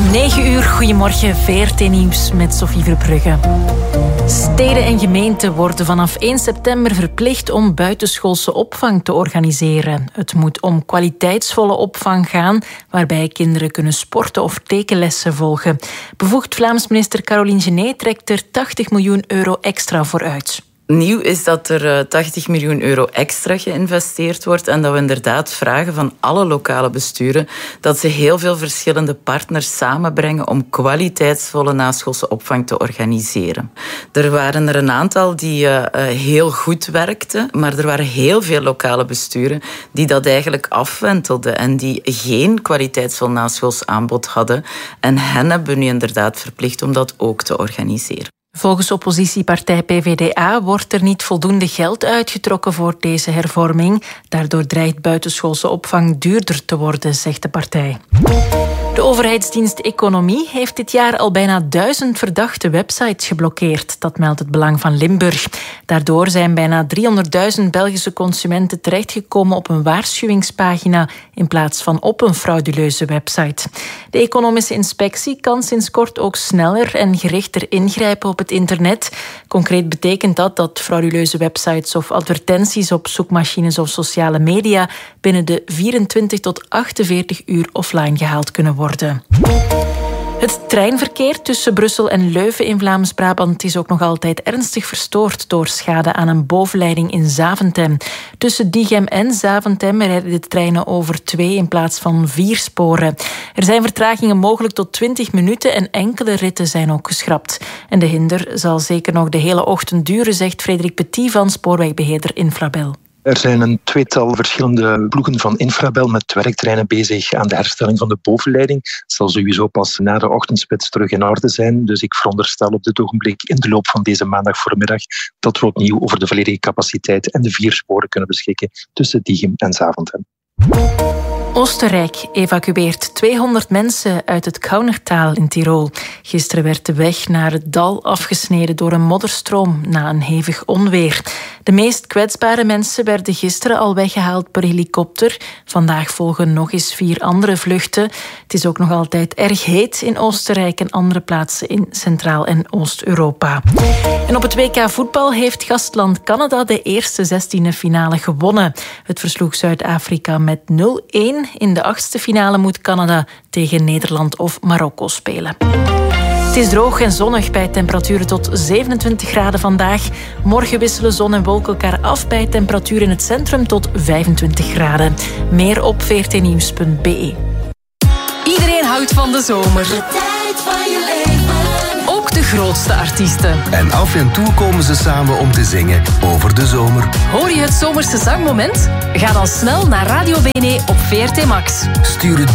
9 uur, goedemorgen, VRT Nieuws met Sophie Verbrugge. Steden en gemeenten worden vanaf 1 september verplicht om buitenschoolse opvang te organiseren. Het moet om kwaliteitsvolle opvang gaan, waarbij kinderen kunnen sporten of tekenlessen volgen. Bevoegd Vlaams minister Caroline Genet trekt er €80 miljoen extra voor uit. Nieuw is dat er €80 miljoen extra geïnvesteerd wordt en dat we inderdaad vragen van alle lokale besturen dat ze heel veel verschillende partners samenbrengen om kwaliteitsvolle naschoolse opvang te organiseren. Er waren er een aantal die heel goed werkten, maar er waren heel veel lokale besturen die dat eigenlijk afwentelden en die geen kwaliteitsvol naschools aanbod hadden. En hen hebben we nu inderdaad verplicht om dat ook te organiseren. Volgens oppositiepartij PvdA wordt er niet voldoende geld uitgetrokken voor deze hervorming. Daardoor dreigt buitenschoolse opvang duurder te worden, zegt de partij. De overheidsdienst Economie heeft dit jaar al bijna 1000 verdachte websites geblokkeerd. Dat meldt het Belang van Limburg. Daardoor zijn bijna 300.000 Belgische consumenten terechtgekomen op een waarschuwingspagina in plaats van op een frauduleuze website. De economische inspectie kan sinds kort ook sneller en gerichter ingrijpen op het internet. Concreet betekent dat frauduleuze websites of advertenties op zoekmachines of sociale media binnen de 24 tot 48 uur offline gehaald kunnen worden. Het treinverkeer tussen Brussel en Leuven in Vlaams-Brabant is ook nog altijd ernstig verstoord door schade aan een bovenleiding in Zaventem. Tussen Diegem en Zaventem rijden de treinen over 2 in plaats van 4 sporen. Er zijn vertragingen mogelijk tot 20 minuten en enkele ritten zijn ook geschrapt. En de hinder zal zeker nog de hele ochtend duren, zegt Frederik Petit van spoorwegbeheerder Infrabel. Er zijn een tweetal verschillende ploegen van Infrabel met werktreinen bezig aan de herstelling van de bovenleiding. Het zal sowieso pas na de ochtendspits terug in orde zijn. Dus ik veronderstel op dit ogenblik in de loop van deze maandag voormiddag dat we opnieuw over de volledige capaciteit en de 4 sporen kunnen beschikken tussen Diegem en Zaventem. Oostenrijk evacueert 200 mensen uit het Kaunertal in Tirol. Gisteren werd de weg naar het dal afgesneden door een modderstroom na een hevig onweer. De meest kwetsbare mensen werden gisteren al weggehaald per helikopter. Vandaag volgen nog eens 4 andere vluchten. Het is ook nog altijd erg heet in Oostenrijk en andere plaatsen in Centraal- en Oost-Europa. En op het WK voetbal heeft gastland Canada de eerste 16e finale gewonnen. Het versloeg Zuid-Afrika met 0-1. In de 8e finale moet Canada tegen Nederland of Marokko spelen. Het is droog en zonnig bij temperaturen tot 27 graden vandaag. Morgen wisselen zon en wolken elkaar af bij temperatuur in het centrum tot 25 graden. Meer op vrtnieuws.be. Iedereen houdt van de zomer. De tijd van je leven. Ook de grootste artiesten. En af en toe komen ze samen om te zingen over de zomer. Hoor je het zomerse zangmoment? Ga dan snel naar Radio BNE op VRT Max. Stuur het